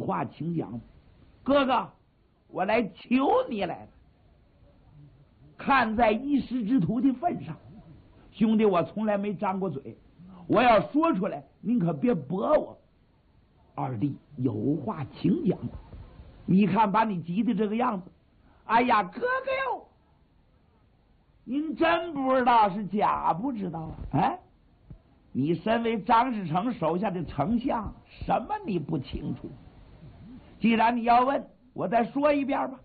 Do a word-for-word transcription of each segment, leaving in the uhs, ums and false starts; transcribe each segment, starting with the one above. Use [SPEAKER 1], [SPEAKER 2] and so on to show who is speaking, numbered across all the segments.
[SPEAKER 1] 话请讲。哥哥，我来求你来了。看在一师之徒的份上，兄弟，我从来没张过嘴，我要说出来，您可别驳我。二弟有话请讲。你看把你急的这个样子，哎呀，哥哥哟，您真不知道是假不知道啊？哎，你身为张士诚手下的丞相，什么你不清楚？既然你要问，我再说一遍吧。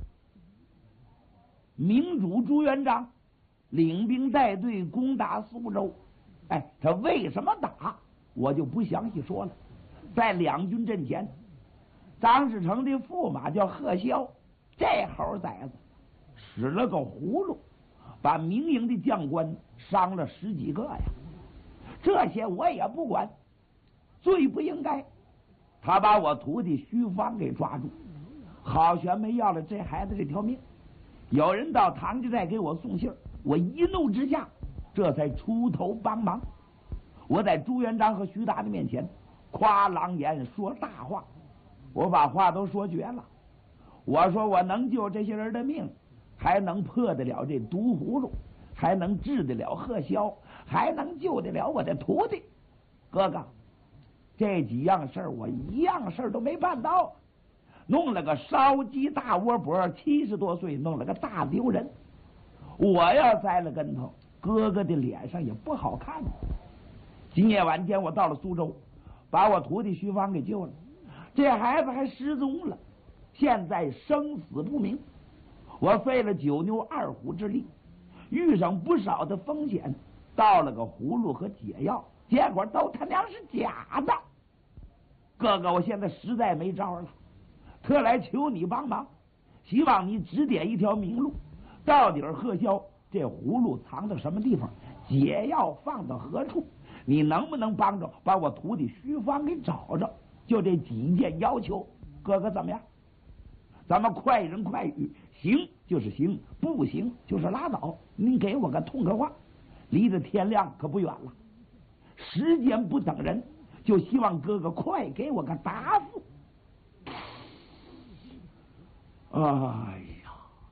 [SPEAKER 1] 明主朱元璋领兵带队攻打苏州，哎，他为什么打，我就不详细说了。在两军阵前，张士诚的驸马叫贺萧，这猴崽子使了个葫芦，把民营的将官伤了十几个呀。这些我也不管，最不应该。他把我徒弟徐芳给抓住，好悬没要了这孩子这条命。有人到唐家寨给我送信，我一怒之下，这才出头帮忙。我在朱元璋和徐达的面前夸狼言说大话，我把话都说绝了。我说我能救这些人的命，还能破得了这毒葫芦，还能治得了贺萧，还能救得了我的徒弟。哥哥，这几样事儿我一样事儿都没办到，弄了个烧鸡大窝脖，七十多岁弄了个大丢人。我要栽了跟头，哥哥的脸上也不好看。今夜晚间我到了苏州，把我徒弟徐芳给救了，这孩子还失踪了，现在生死不明。我费了九牛二虎之力，遇上不少的风险，到了个葫芦和解药，结果都他娘是假的。哥哥，我现在实在没招了，特来求你帮忙，希望你指点一条明路。到底贺萧这葫芦藏到什么地方，解药放到何处？你能不能帮着把我徒弟徐芳给找着？就这几件要求，哥哥怎么样？咱们快人快语，行就是行，不行就是拉倒。您给我个痛快话，离着天亮可不远了，时间不等人，就希望哥哥快给我个答复。哎呀，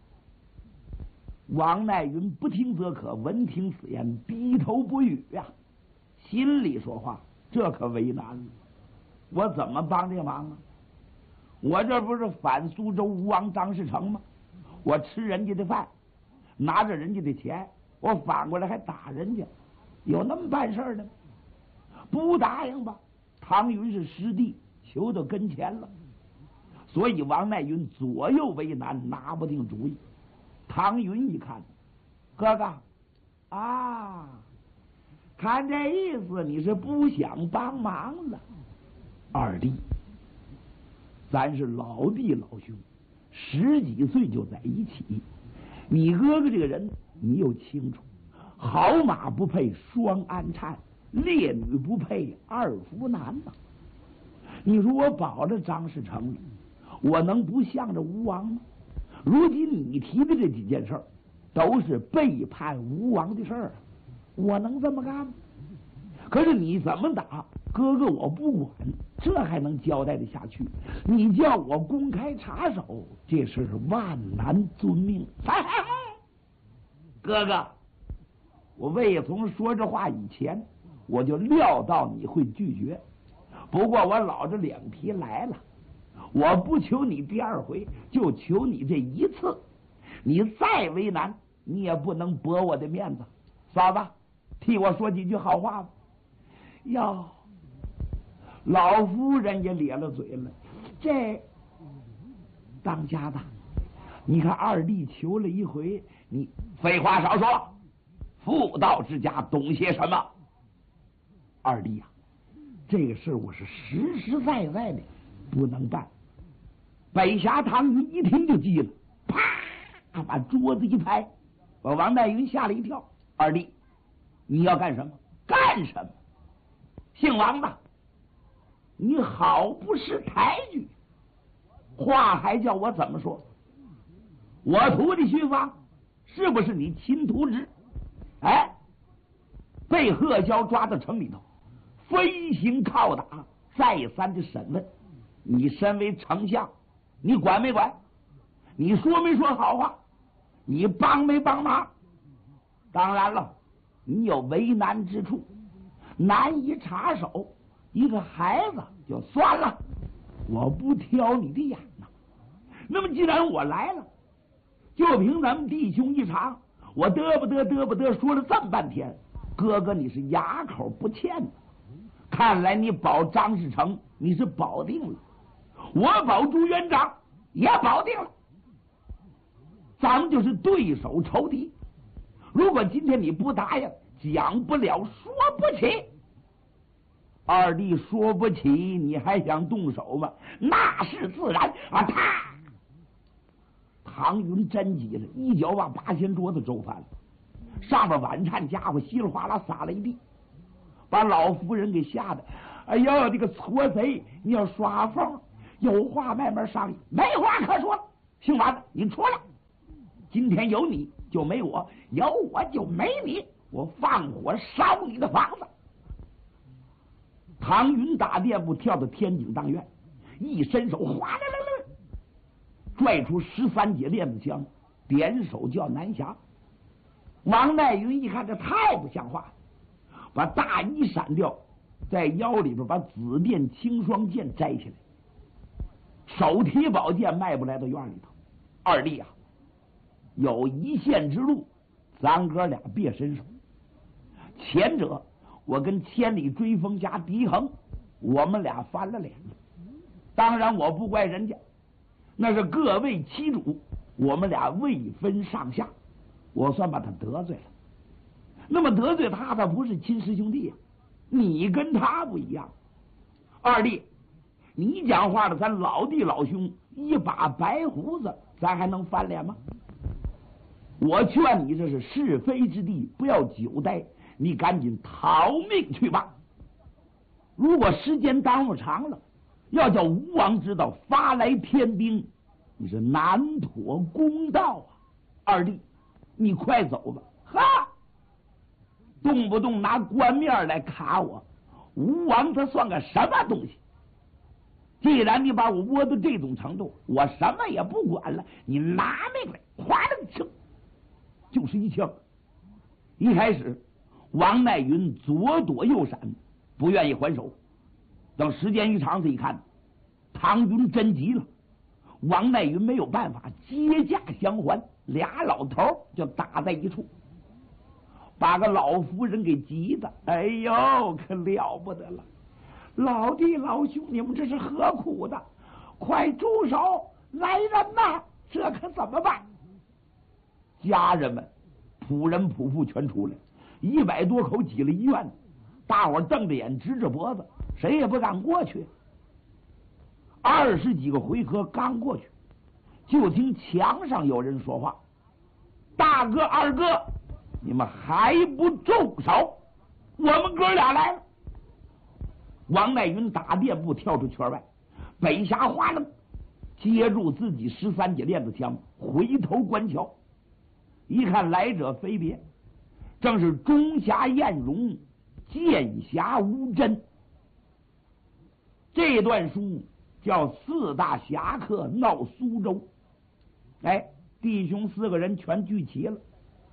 [SPEAKER 1] 王乃云不听则可，闻听此言，低头不语呀、啊。心里说话，这可为难了。我怎么帮这忙啊？我这不是反苏州吴王张士诚吗？我吃人家的饭，拿着人家的钱，我反过来还打人家，有那么办事的吗？不答应吧，唐云是师弟，求到跟前了。所以王乃云左右为难，拿不定主意。唐云一看，哥哥啊，看这意思你是不想帮忙了。二弟，咱是老弟老兄，十几岁就在一起，你哥哥这个人你又清楚，好马不配双鞍颤，烈女不配二夫男嘛。你说我保着张士诚，我能不向着吴王吗？如今你提的这几件事儿，都是背叛吴王的事儿，我能这么干吗？可是你怎么打，哥哥我不管，这还能交代得下去？你叫我公开插手，这事万难遵命。哎哎哎，哥哥，我魏从说这话以前，我就料到你会拒绝，不过我老着脸皮来了。我不求你第二回，就求你这一次。你再为难，你也不能驳我的面子。嫂子，替我说几句好话吧。哟，老夫人也咧了嘴了。这当家的，你看二弟求了一回，你废话少说，妇道之家懂些什么？二弟呀、啊，这个事我是实实在在的不能办。北峡唐云一听就急了，啪把桌子一拍，把王乃云吓了一跳。二弟，你要干什么？干什么？姓王的，你好不识抬举，话还叫我怎么说？我徒弟徐芳是不是你亲徒侄？哎，被贺萧抓到城里头，飞行拷打，再三的审问， 你身为丞相，你管没管？你说没说好话？你帮没帮忙？当然了，你有为难之处，难以插手。一个孩子就算了，我不挑你的眼呐。那么既然我来了，就凭咱们弟兄一场，我嘚不嘚嘚不嘚说了这么半天，哥哥你是哑口不欠的。看来你保张士诚你是保定了，我保朱元璋也保定了，咱们就是对手仇敌。如果今天你不答应，讲不了说不起。二弟说不起，你还想动手吗？那是自然啊！他唐云真急了，一脚把八仙桌子周翻了，上面晚餐家伙稀里哗啦撒了一地，把老夫人给吓得，哎呦，这个矬贼，你要耍疯，有话慢慢商议，没话可说了。姓王的，你出来！今天有你就没我，有我就没你，我放火烧你的房子。唐云打店铺跳到天井当院，一伸手，哗啦啦啦，拽出十三节链子枪，点手叫南侠。王乃云一看这太不像话，把大衣闪掉，在腰里边把紫电青霜剑摘起来，手提宝剑迈步来到院里头。二弟啊，有一线之路，咱哥俩别伸手。前者我跟千里追风家狄恒，我们俩翻了脸了。当然我不怪人家，那是各为其主，我们俩未分上下，我算把他得罪了。那么得罪他，他不是亲师兄弟呀、啊，你跟他不一样。二弟，你讲话的，咱老弟老兄一把白胡子，咱还能翻脸吗？我劝你，这是是非之地，不要久待，你赶紧逃命去吧。如果时间耽误长了，要叫吴王知道发来天兵，你是难妥公道啊！二弟，你快走吧！哈，动不动拿官面来卡我，吴王他算个什么东西？既然你把我窝到这种程度，我什么也不管了，你拿命来！哗啦一声，就是一枪。一开始王乃云左躲右闪，不愿意还手。等时间一长，他一看唐云真急了，王乃云没有办法，接驾相还，俩老头就打在一处，把个老夫人给急的，哎呦，可了不得了！老弟老兄，你们这是何苦的？快住手！来人呐！这可怎么办？家人们仆人仆妇全出来，一百多口挤了医院，大伙瞪着眼直着脖子，谁也不敢过去。二十几个回合刚过去，就听墙上有人说话：“大哥二哥，你们还不住手？我们哥俩来了！”王乃云打垫步跳出圈外，北峡花楞接住自己十三节链子枪，回头观瞧，一看来者非别，正是中侠晏荣、剑侠吴真。这段书叫四大侠客闹苏州。哎，弟兄四个人全聚齐了。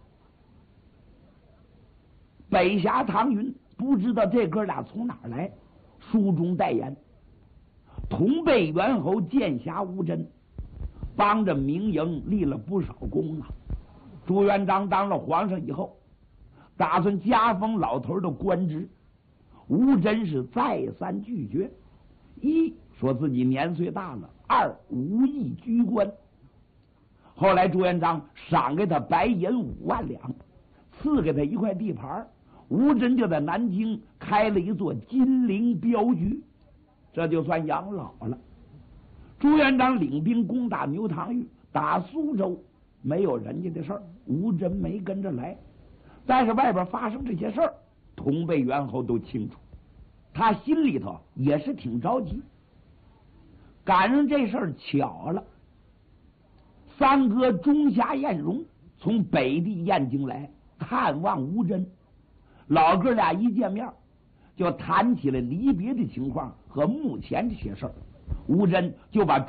[SPEAKER 1] 北峡唐云不知道这哥俩从哪儿来，书中代言，同辈猿猴剑侠吴真，帮着明营立了不少功啊。朱元璋当了皇上以后，打算加封老头的官职，吴真是再三拒绝。一说自己年岁大了，二无意居官。后来朱元璋赏给他白银五万两，赐给他一块地盘，吴真就在南京开了一座金陵镖局，这就算养老了。朱元璋领兵攻打牛塘峪，打苏州，没有人家的事儿，吴真没跟着来。但是外边发生这些事儿，同辈猿猴都清楚，他心里头也是挺着急。赶上这事儿巧了，三哥中侠晏荣从北地燕京来看望吴真，老哥俩一见面就谈起了离别的情况和目前这些事儿。 吴真就把